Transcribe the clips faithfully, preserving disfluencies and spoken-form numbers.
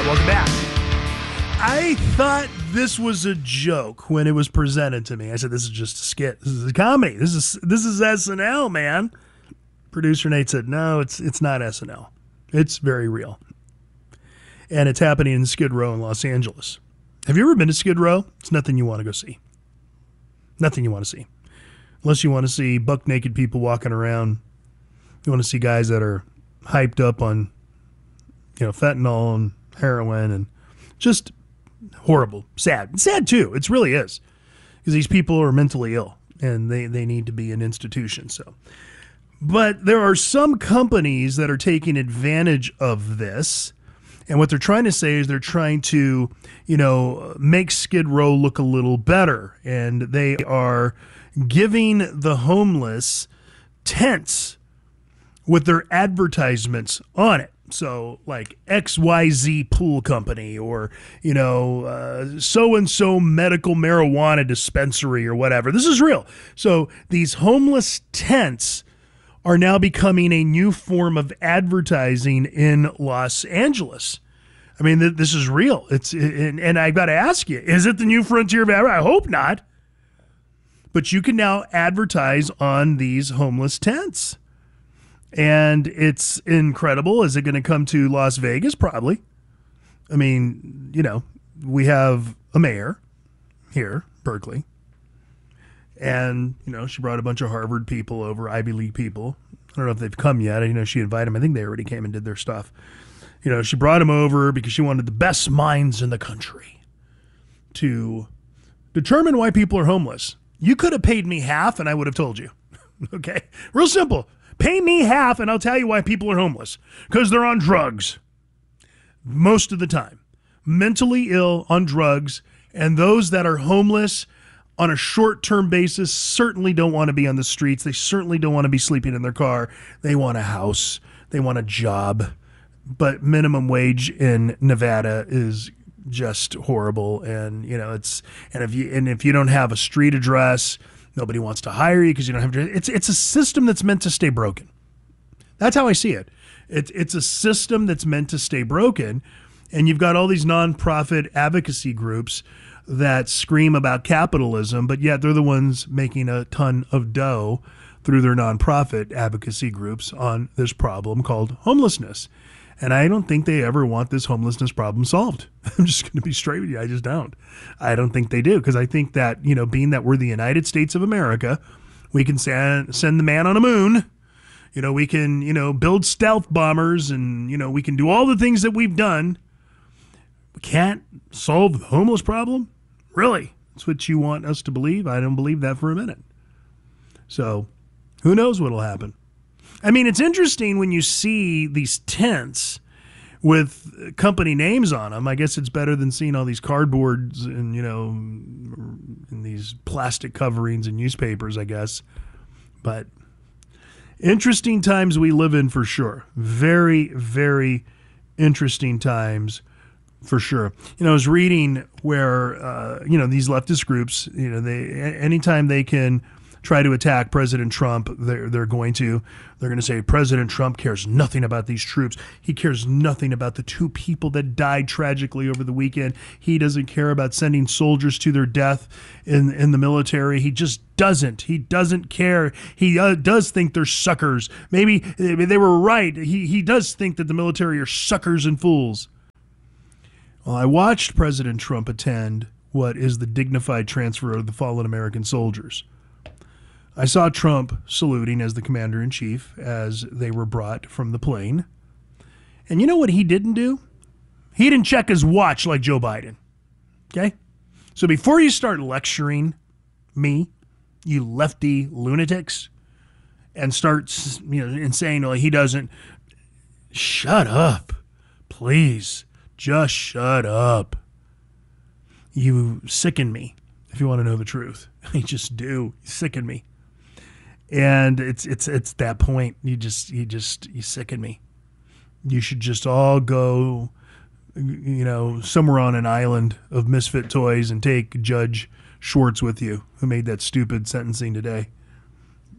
Welcome back. I thought this was a joke when it was presented to me. I said, this is just a skit. This is a comedy. This is this is S N L, man. Producer Nate said, no, it's it's not S N L. It's very real. And it's happening in Skid Row in Los Angeles. Have you ever been to Skid Row? It's nothing you want to go see. Nothing you want to see. Unless you want to see buck naked people walking around. You want to see guys that are hyped up on, you know, fentanyl and heroin and just horrible. Sad. Sad too. It really is. Because these people are mentally ill and they, they need to be in institutions. So, but there are some companies that are taking advantage of this. And what they're trying to say is they're trying to, you know, make Skid Row look a little better. And they are giving the homeless tents with their advertisements on it. So like X Y Z Pool Company or, you know, uh, so-and-so medical marijuana dispensary or whatever. This is real. So these homeless tents are now becoming a new form of advertising in Los Angeles. I mean, th- this is real. It's and, and I got to ask you, is it the new frontier of advertising? I hope not. But you can now advertise on these homeless tents. And it's incredible. Is it going to come to Las Vegas? Probably. I mean, you know, we have a mayor here, Berkeley. And, you know, she brought a bunch of Harvard people over, Ivy League people. I don't know if they've come yet. You know, she invited them. I think they already came and did their stuff. You know, she brought them over because she wanted the best minds in the country to determine why people are homeless. You could have paid me half and I would have told you. Okay? Real simple. Pay me half and I'll tell you why people are homeless. Because they're on drugs. Most of the time. Mentally ill on drugs. And those that are homeless on a short-term basis certainly don't want to be on the streets. They certainly don't want to be sleeping in their car. They want a house. They want a job. But minimum wage in Nevada is just horrible. And, you know, it's, and if you, and if you don't have a street address, nobody wants to hire you because you don't have to. It's it's a system that's meant to stay broken. That's how I see it. It's it's a system that's meant to stay broken, and you've got all these nonprofit advocacy groups that scream about capitalism, but yet they're the ones making a ton of dough through their nonprofit advocacy groups on this problem called homelessness. And I don't think they ever want this homelessness problem solved. I'm just going to be straight with you. I just don't. I don't think they do because I think that, you know, being that we're the United States of America, we can send, send the man on the moon. You know, we can, you know, build stealth bombers and, you know, we can do all the things that we've done. We can't solve the homeless problem? Really? That's what you want us to believe? I don't believe that for a minute. So who knows what'll happen? I mean, it's interesting when you see these tents with company names on them. I guess it's better than seeing all these cardboards and, you know, and these plastic coverings and newspapers, I guess. But interesting times we live in for sure. Very, very interesting times for sure. You know, I was reading where, uh, you know, these leftist groups, you know, they anytime they can try to attack President Trump, they're, they're going to. They're going to say President Trump cares nothing about these troops. He cares nothing about the two people that died tragically over the weekend. He doesn't care about sending soldiers to their death in, in the military. He just doesn't. He doesn't care. He uh, does think they're suckers. Maybe, maybe they were right. He, he does think that the military are suckers and fools. Well, I watched President Trump attend what is the dignified transfer of the fallen American soldiers. I saw Trump saluting as the commander-in-chief as they were brought from the plane. And you know what he didn't do? He didn't check his watch like Joe Biden. Okay? So before you start lecturing me, you lefty lunatics, and start, you know, and saying, well, he doesn't, shut up. Please. Just shut up. You sicken me, if you want to know the truth. You just do. You sicken me. And it's it's it's that point. You just you just you sicken me. You should just all go, you know, somewhere on an island of misfit toys and take Judge Schwartz with you, who made that stupid sentencing today.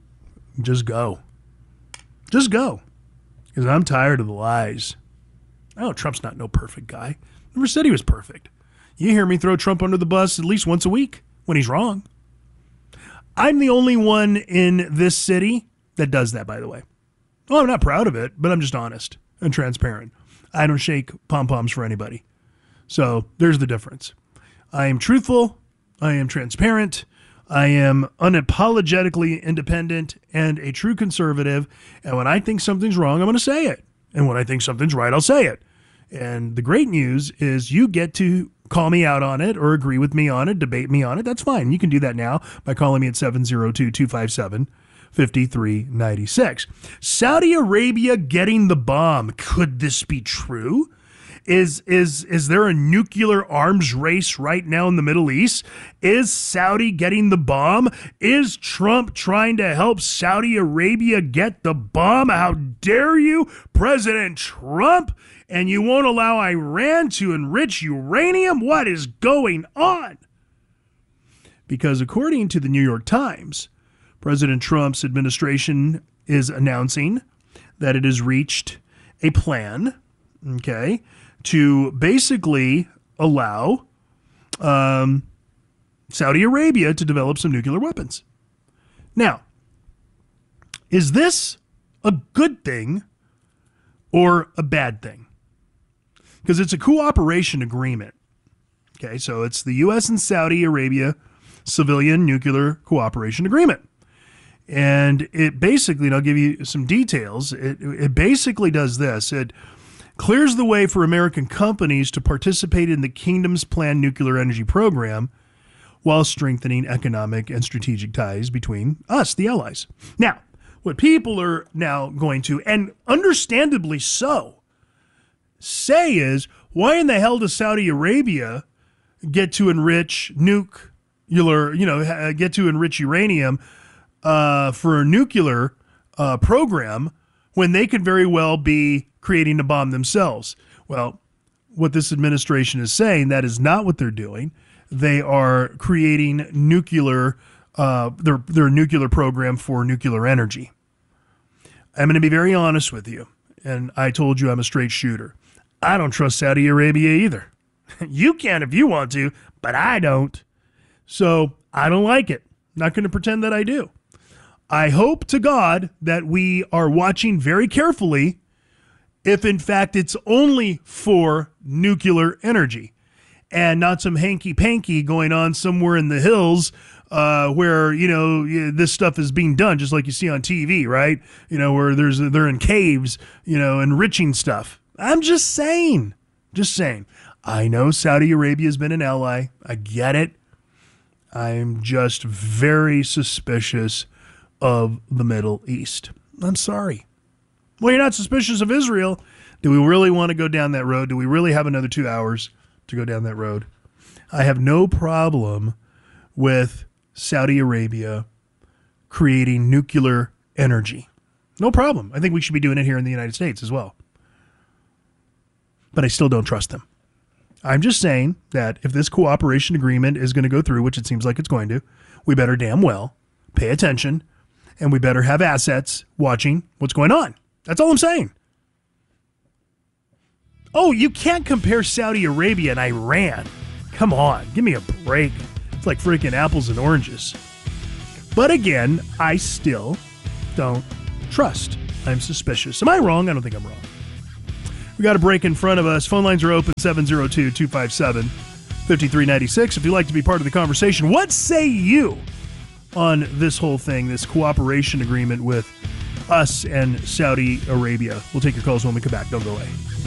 Just go. Just go. Because I'm tired of the lies. Oh, Trump's not no perfect guy. Never said he was perfect. You hear me throw Trump under the bus at least once a week when he's wrong. I'm the only one in this city that does that, by the way. Oh, I'm not proud of it, but I'm just honest and transparent. I don't shake pom-poms for anybody. So there's the difference. I am truthful. I am transparent. I am unapologetically independent and a true conservative. And when I think something's wrong, I'm going to say it. And when I think something's right, I'll say it. And the great news is you get to call me out on it or agree with me on it, debate me on it. That's fine. You can do that now by calling me at seven oh two, two five seven, five three nine six. Saudi Arabia getting the bomb. Could this be true? Is is is there a nuclear arms race right now in the Middle East? Is Saudi getting the bomb? Is Trump trying to help Saudi Arabia get the bomb? How dare you, President Trump? And you won't allow Iran to enrich uranium? What is going on? Because according to the New York Times, President Trump's administration is announcing that it has reached a plan, okay, to basically allow um, Saudi Arabia to develop some nuclear weapons. Now, is this a good thing or a bad thing? Because it's a cooperation agreement. Okay, so it's the U S and Saudi Arabia Civilian Nuclear Cooperation Agreement. And it basically, and I'll give you some details, it, it basically does this. It clears the way for American companies to participate in the kingdom's planned nuclear energy program while strengthening economic and strategic ties between us, the allies. Now, what people are now going to, and understandably so, say is, why in the hell does Saudi Arabia get to enrich nuclear, you know, get to enrich uranium uh, for a nuclear uh, program when they could very well be creating a bomb themselves? Well, what this administration is saying, that is not what they're doing. They are creating nuclear, uh, their, their nuclear program for nuclear energy. I'm going to be very honest with you, and I told you I'm a straight shooter. I don't trust Saudi Arabia either. You can if you want to, but I don't. So I don't like it. Not going to pretend that I do. I hope to God that we are watching very carefully if, in fact, it's only for nuclear energy and not some hanky-panky going on somewhere in the hills uh, where, you know, this stuff is being done just like you see on T V, right? You know, where there's they're in caves, you know, enriching stuff. I'm just saying, just saying. I know Saudi Arabia has been an ally. I get it. I'm just very suspicious of the Middle East. I'm sorry. Well, you're not suspicious of Israel. Do we really want to go down that road? Do we really have another two hours to go down that road? I have no problem with Saudi Arabia creating nuclear energy. No problem. I think we should be doing it here in the United States as well. But I still don't trust them. I'm just saying that if this cooperation agreement is going to go through, which it seems like it's going to, we better damn well pay attention, and we better have assets watching what's going on. That's all I'm saying. Oh, you can't compare Saudi Arabia and Iran. Come on, give me a break. It's like freaking apples and oranges. But again, I still don't trust. I'm suspicious. Am I wrong? I don't think I'm wrong. We got a break in front of us. Phone lines are open, seven oh two, two five seven, five three nine six. If you'd like to be part of the conversation, what say you on this whole thing, this cooperation agreement with us and Saudi Arabia? We'll take your calls when we come back. Don't go away.